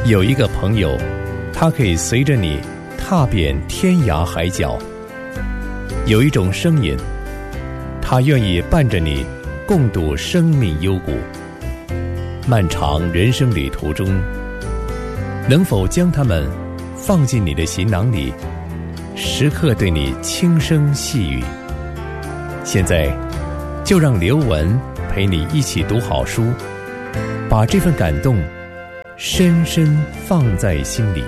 有一个朋友，他可以随着你踏遍天涯海角；有一种声音，他愿意伴着你共度生命幽谷。漫长人生旅途中，能否将他们放进你的行囊里，时刻对你轻声细语？现在就让刘文陪你一起读好书，把这份感动深深放在心里。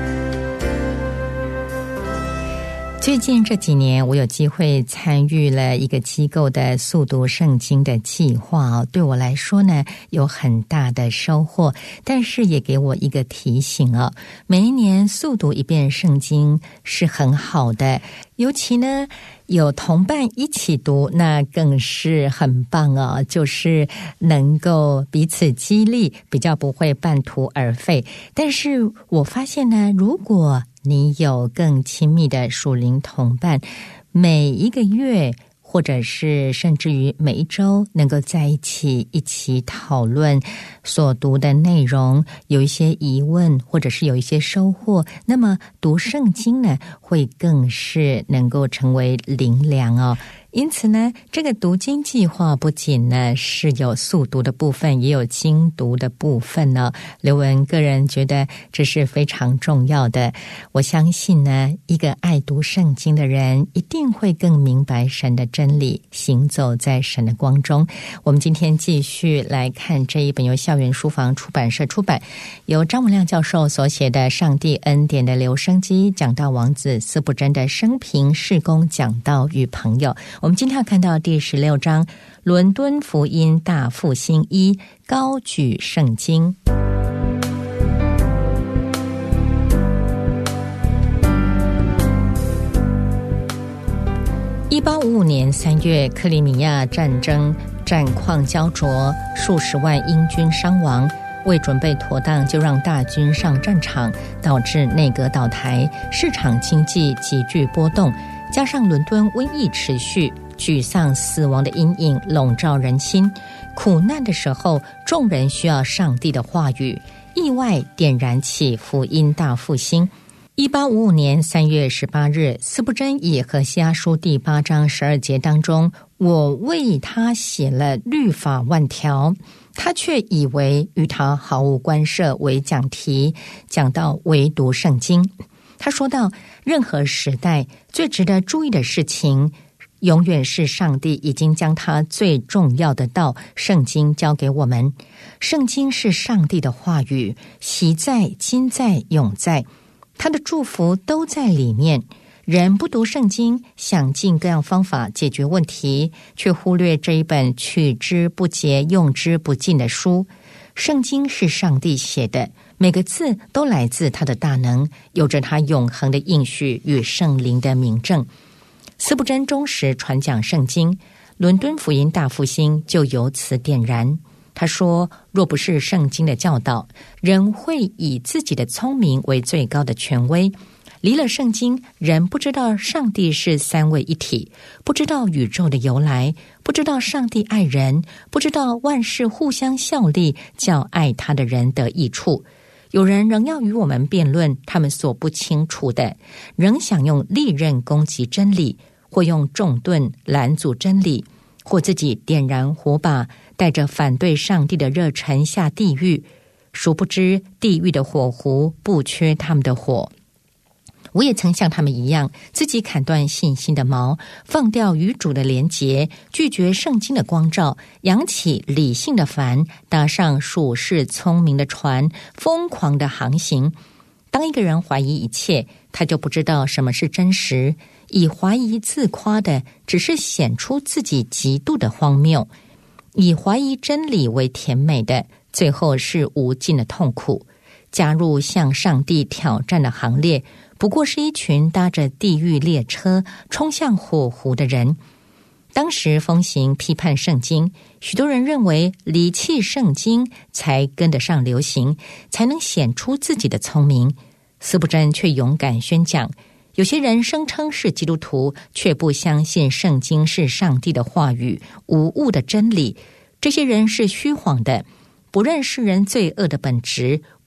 最近这几年，我有机会参与了一个机构的速读圣经的计划，对我来说呢，有很大的收获，但是也给我一个提醒哦，每一年速读一遍圣经是很好的，尤其呢有同伴一起读，那更是很棒哦，就是能够彼此激励，比较不会半途而废。但是我发现呢，如果你有更亲密的属灵同伴，每一个月或者是甚至于每一周能够在一起讨论所读的内容，有一些疑问或者是有一些收获，那么读圣经呢会更是能够成为灵粮哦。因此呢，这个读经计划不仅呢是有速读的部分，也有精读的部分呢。刘文个人觉得这是非常重要的。我相信呢，一个爱读圣经的人一定会更明白神的真理，行走在神的光中。我们今天继续来看这一本由校园书房出版社出版，由张文亮教授所写的《上帝恩典的留声机》，讲道王子司布真的生平事工讲道与朋友。我们今天要看到第16章，伦敦福音大复兴1，高举圣经。1855年3月，克里米亚战争战况焦灼，数十万英军伤亡，未准备妥当就让大军上战场，导致内阁倒台，市场经济急剧波动，加上伦敦瘟疫持续，沮丧死亡的阴影笼罩人心。苦难的时候，众人需要上帝的话语，意外点燃起福音大复兴。1855年3月18日，司布真以何西阿书第8章12节当中，我为他写了律法万条，他却以为与他毫无关涉为讲题，讲到唯独圣经。他说到，任何时代最值得注意的事情，永远是上帝已经将他最重要的道圣经交给我们。圣经是上帝的话语，昔在今在永在，他的祝福都在里面。人不读圣经，想尽各样方法解决问题，却忽略这一本取之不竭用之不尽的书。圣经是上帝写的，每个字都来自他的大能，有着他永恒的应许与圣灵的明证。司布真忠实传讲圣经，伦敦福音大复兴就由此点燃。他说，若不是圣经的教导，人会以自己的聪明为最高的权威。离了圣经，人不知道上帝是三位一体，不知道宇宙的由来，不知道上帝爱人，不知道万事互相效力，叫爱他的人得益处。有人仍要与我们辩论他们所不清楚的，仍想用利刃攻击真理，或用重盾拦阻真理，或自己点燃火把，带着反对上帝的热忱下地狱。殊不知地狱的火湖不缺他们的火。我也曾像他们一样，自己砍断信心的矛，放掉与主的连结，拒绝圣经的光照，扬起理性的帆，搭上属世聪明的船，疯狂的航行。当一个人怀疑一切，他就不知道什么是真实。以怀疑自夸的，只是显出自己极度的荒谬；以怀疑真理为甜美的，最后是无尽的痛苦。加入向上帝挑战的行列，不过是一群搭着地狱列车冲向火湖的人。当时风行批判圣经，许多人认为离弃圣经才跟得上流行，才能显出自己的聪明。司布真却勇敢宣讲，有些人声称是基督徒，却不相信圣经是上帝的话语，无误的真理。这些人是虚谎的，不认识人罪恶的本质，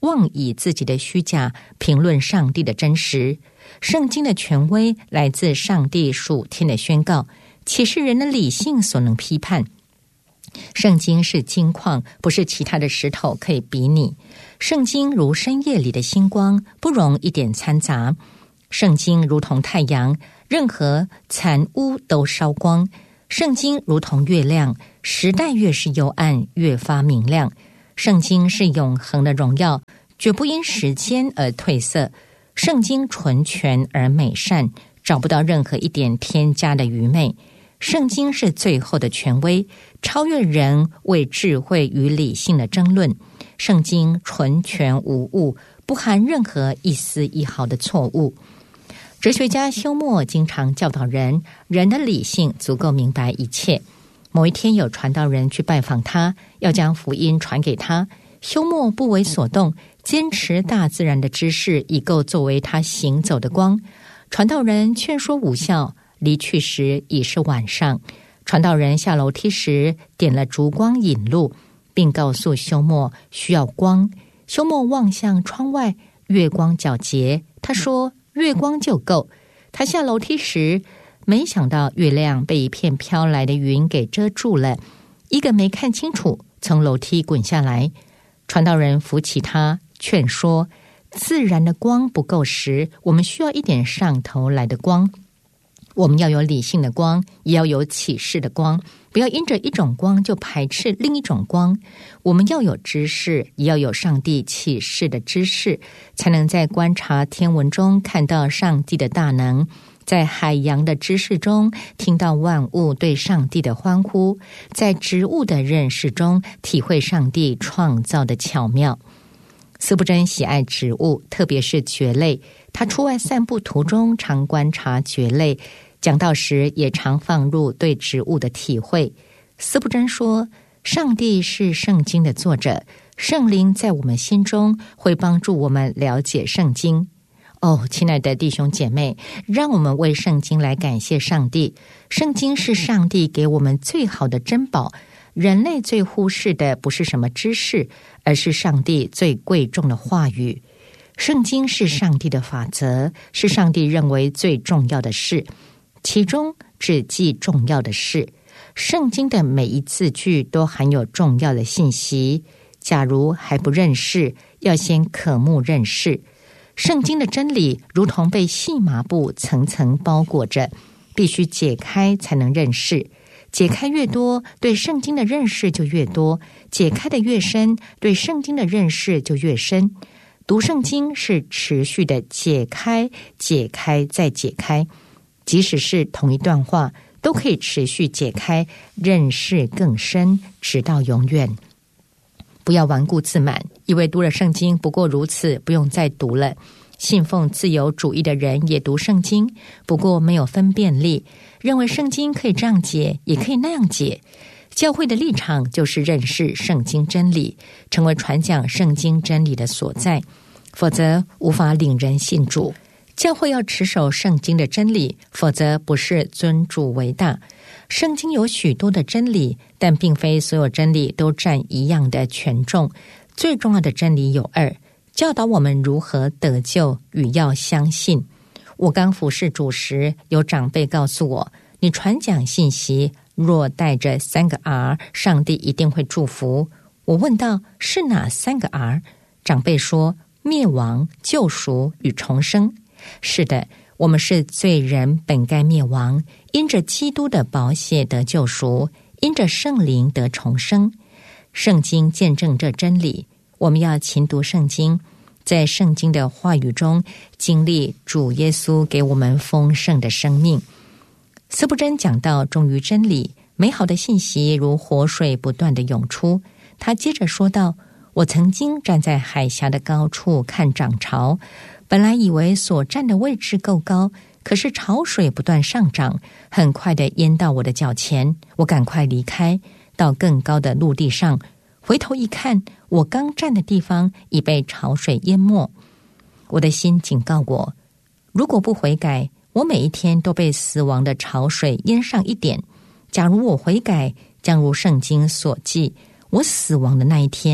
妄以自己的虚假评论上帝的真实。圣经的权威来自上帝属天的宣告，岂是人的理性所能批判？圣经是金矿，不是其他的石头可以比拟。圣经如深夜里的星光，不容一点掺杂。圣经如同太阳，任何残污都烧光。圣经如同月亮，时代越是幽暗，越发明亮。圣经是永恒的荣耀，绝不因时间而褪色。圣经纯全而美善，找不到任何一点添加的愚昧。圣经是最后的权威，超越人为智慧与理性的争论。圣经纯全无误，不含任何一丝一毫的错误。哲学家休谟经常教导人，人的理性足够明白一切。某一天有传道人去拜访他，要将福音传给他。休谟不为所动，坚持大自然的知识已够作为他行走的光。传道人劝说无效，离去时已是晚上。传道人下楼梯时点了烛光引路，并告诉休谟需要光。休谟望向窗外，月光皎洁，他说月光就够。他下楼梯时，没想到月亮被一片飘来的云给遮住了，一个没看清楚，从楼梯滚下来。传道人扶起他，劝说自然的光不够时，我们需要一点上头来的光。我们要有理性的光，也要有启示的光，不要因着一种光就排斥另一种光。我们要有知识，也要有上帝启示的知识，才能在观察天文中看到上帝的大能，在海洋的知识中听到万物对上帝的欢呼，在植物的认识中体会上帝创造的巧妙。司布真喜爱植物，特别是蕨类。他出外散步途中常观察蕨类，讲道时也常放入对植物的体会。司布真说，上帝是圣经的作者，圣灵在我们心中会帮助我们了解圣经。亲爱的弟兄姐妹，让我们为圣经来感谢上帝。圣经是上帝给我们最好的珍宝。人类最忽视的不是什么知识，而是上帝最贵重的话语。圣经是上帝的法则，是上帝认为最重要的事，其中只记重要的事。圣经的每一字句都含有重要的信息，假如还不认识，要先渴慕认识。圣经的真理如同被细麻布层层包裹着，必须解开才能认识。解开越多，对圣经的认识就越多；解开的越深，对圣经的认识就越深。读圣经是持续的解开、解开再解开，即使是同一段话，都可以持续解开，认识更深，直到永远。不要顽固自满，以为读了圣经不过如此，不用再读了。信奉自由主义的人也读圣经，不过没有分辨力，认为圣经可以这样解，也可以那样解。教会的立场就是认识圣经真理，成为传讲圣经真理的所在，否则无法领人信主。教会要持守圣经的真理，否则不是尊主为大。圣经有许多的真理，但并非所有真理都占一样的权重。最重要的真理有二，教导我们如何得救与要相信。我刚服侍主时，有长辈告诉我，你传讲信息若带着3个 R， 上帝一定会祝福。我问道，是哪3个 R？ 长辈说，灭亡、救赎与重生。是的，我们是罪人，本该灭亡，因着基督的宝血得救赎，因着圣灵得重生。圣经见证这真理，我们要勤读圣经，在圣经的话语中经历主耶稣给我们丰盛的生命。司布真讲到忠于真理，美好的信息如活水不断地涌出。他接着说道，我曾经站在海峡的高处看涨潮，本来以为所站的位置够高，可是潮水不断上涨，很快地淹到我的脚前。我赶快离开，到更高的陆地上，回头一看，我刚站的地方已被潮水淹没。我的心警告我，如果不悔改，我每一天都被死亡的潮水淹上一点。假如我悔改，将如圣经所记，我死亡的那一天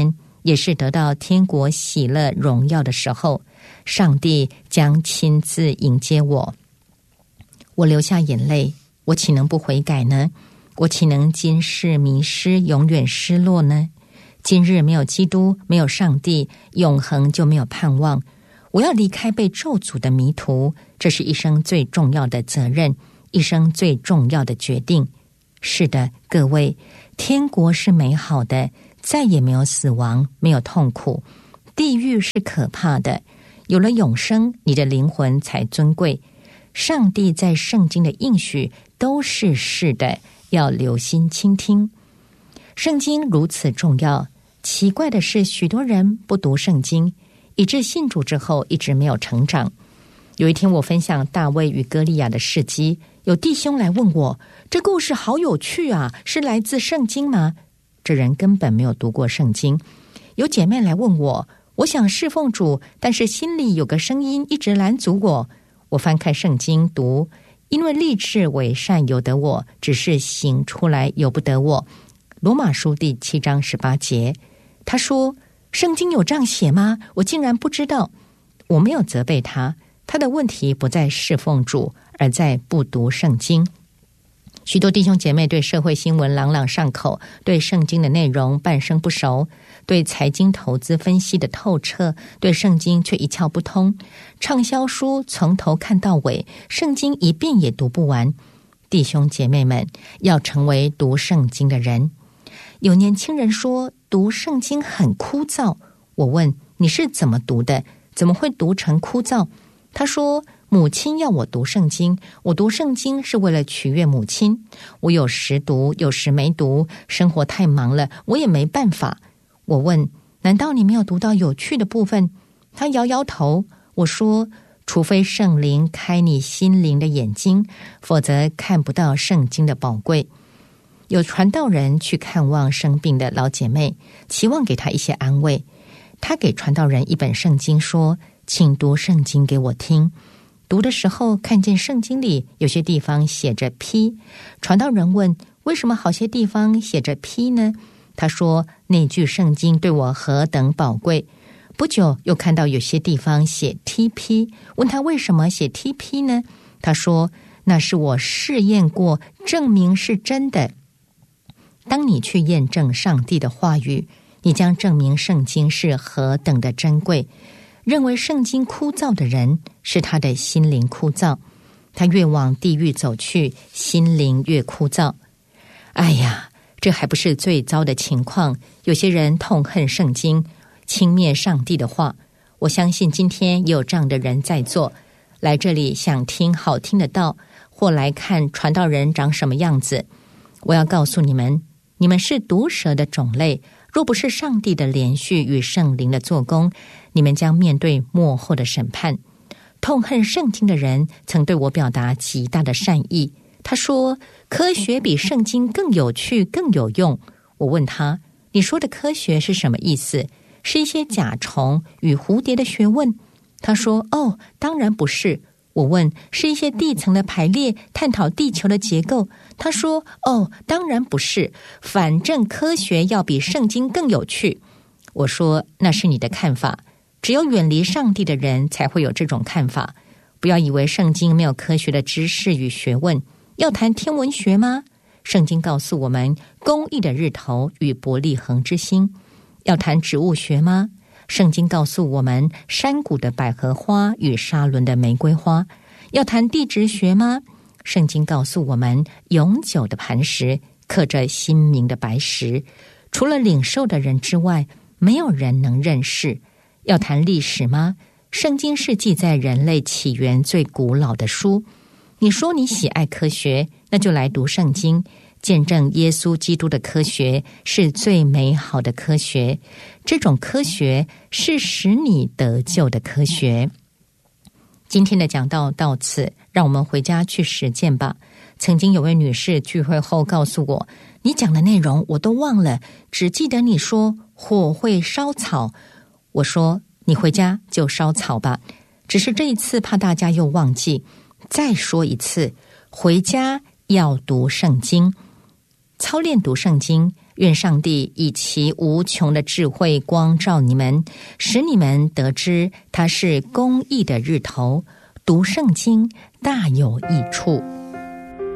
也是得到天国喜乐荣耀的时候，上帝将亲自迎接我。我流下眼泪，我岂能不悔改呢？我岂能今世迷失，永远失落呢？今日没有基督，没有上帝，永恒就没有盼望。我要离开被咒诅的迷途，这是一生最重要的责任，一生最重要的决定。是的，各位，天国是美好的，再也没有死亡，没有痛苦。地狱是可怕的，有了永生，你的灵魂才尊贵。上帝在圣经的应许都是是的，要留心倾听。圣经如此重要，奇怪的是，许多人不读圣经，以致信主之后一直没有成长。有一天我分享大卫与歌利亚的事迹，有弟兄来问我，这故事好有趣啊，是来自圣经吗？这人根本没有读过圣经。有姐妹来问我，我想侍奉主，但是心里有个声音一直拦阻我。我翻开圣经读，因为立志为善由得我，只是行出来由不得我。罗马书第7章18节，他说，圣经有这样写吗？我竟然不知道。我没有责备他，他的问题不在侍奉主，而在不读圣经。许多弟兄姐妹对社会新闻朗朗上口，对圣经的内容半生不熟，对财经投资分析的透彻，对圣经却一窍不通。畅销书从头看到尾，圣经一遍也读不完。弟兄姐妹们，要成为读圣经的人。有年轻人说，读圣经很枯燥。我问，你是怎么读的？怎么会读成枯燥？他说，母亲要我读圣经，我读圣经是为了取悦母亲。我有时读，有时没读，生活太忙了，我也没办法。我问，难道你没有读到有趣的部分？他摇摇头。我说，除非圣灵开你心灵的眼睛，否则看不到圣经的宝贵。有传道人去看望生病的老姐妹，期望给她一些安慰。他给传道人一本圣经，说，请读圣经给我听。读的时候看见圣经里有些地方写着批，传道人问，为什么好些地方写着批呢？他说，那句圣经对我何等宝贵。不久又看到有些地方写 TP， 问他为什么写 TP 呢？他说，那是我试验过，证明是真的。当你去验证上帝的话语，你将证明圣经是何等的珍贵。认为圣经枯燥的人，是他的心灵枯燥，他越往地狱走去，心灵越枯燥。哎呀，这还不是最糟的情况。有些人痛恨圣经，轻蔑上帝的话。我相信今天也有这样的人在座，来这里想听好听的道，或来看传道人长什么样子。我要告诉你们，你们是毒蛇的种类，若不是上帝的连续与圣灵的做工，你们将面对末后的审判。痛恨圣经的人曾对我表达极大的善意，他说，科学比圣经更有趣，更有用。我问他，你说的科学是什么意思？是一些甲虫与蝴蝶的学问？他说，哦，当然不是。我问，是一些地层的排列，探讨地球的结构？他说，哦，当然不是，反正科学要比圣经更有趣。我说，那是你的看法，只有远离上帝的人才会有这种看法。不要以为圣经没有科学的知识与学问。要谈天文学吗？圣经告诉我们公义的日头与伯利恒之星。要谈植物学吗？圣经告诉我们山谷的百合花与沙伦的玫瑰花。要谈地质学吗？圣经告诉我们永久的磐石刻着新明的白石，除了领受的人之外，没有人能认识。要谈历史吗？圣经是记载人类起源最古老的书。你说你喜爱科学，那就来读圣经，见证耶稣基督的科学是最美好的科学。这种科学是使你得救的科学。今天的讲道到此，让我们回家去实践吧。曾经有位女士聚会后告诉我，你讲的内容我都忘了，只记得你说火会烧草。我说，你回家就烧草吧，只是这一次怕大家又忘记。再说一次，回家要读圣经，操练读圣经， 愿上帝以其无穷的智慧光照你们，使你们得知他是公义的日头，读圣经大有益处。